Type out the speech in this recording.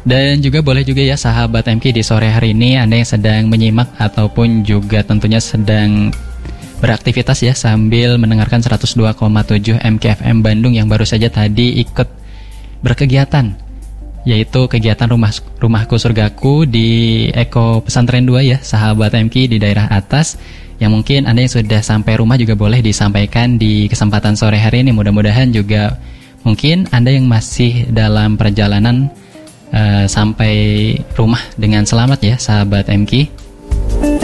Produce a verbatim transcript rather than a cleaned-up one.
Dan juga boleh juga ya sahabat M K di sore hari ini Anda yang sedang menyimak ataupun juga tentunya sedang beraktivitas ya sambil mendengarkan seratus dua koma tujuh M K F M Bandung yang baru saja tadi ikut berkegiatan, yaitu kegiatan rumah rumahku surgaku di Eko Pesantren dua ya sahabat M K di daerah atas. Yang mungkin Anda yang sudah sampai rumah juga boleh disampaikan di kesempatan sore hari ini. Mudah-mudahan juga mungkin Anda yang masih dalam perjalanan uh, sampai rumah dengan selamat ya sahabat M K.